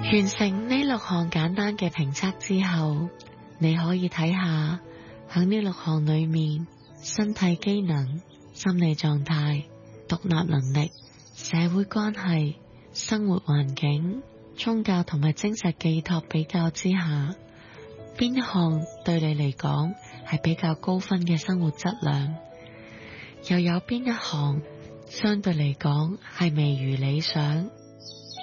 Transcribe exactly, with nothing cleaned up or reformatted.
完成呢六項簡單嘅評測之後，你可以睇下喺呢六項裏面，身體機能、心理狀態、獨立能力、社會關係、生活環境、宗教同埋精神寄託比較之下，邊一項對你嚟講係比較高分嘅生活質量？又有邊一項相對嚟講係未如理想，